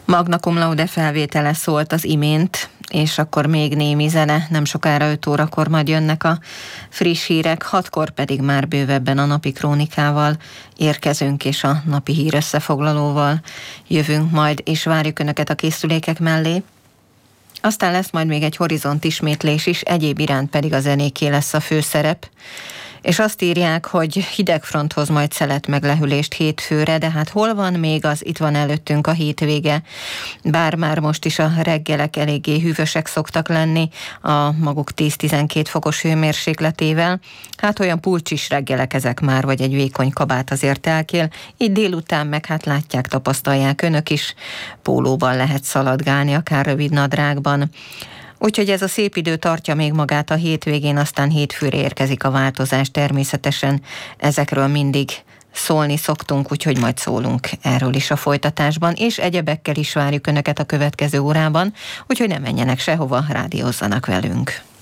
Magna cum laude felvétele szólt az imént, és akkor még némi zene, nem sokára 5 órakor majd jönnek a friss hírek, 6-kor pedig már bővebben a napi krónikával érkezünk, és a napi hír összefoglalóval jövünk majd, és várjuk Önöket a készülékek mellé. Aztán lesz majd még egy Horizont ismétlés is, egyéb iránt pedig a zenéké lesz a főszerep. És azt írják, hogy hidegfronthoz majd szelet meglehűlést hétfőre, de hát hol van még az, itt van előttünk a hétvége, bár már most is a reggelek eléggé hűvösek szoktak lenni a maguk 10-12 fokos hőmérsékletével, hát olyan pulcsis reggelek ezek már, vagy egy vékony kabát azért elkél, így délután meg hát látják, tapasztalják Önök is, pólóban lehet szaladgálni, akár rövid nadrágban. Úgyhogy ez a szép idő tartja még magát a hétvégén, aztán hétfőre érkezik a változás. Természetesen ezekről mindig szólni szoktunk, úgyhogy majd szólunk erről is a folytatásban, és egyebekkel is várjuk Önöket a következő órában, úgyhogy ne menjenek sehova, rádiózzanak velünk.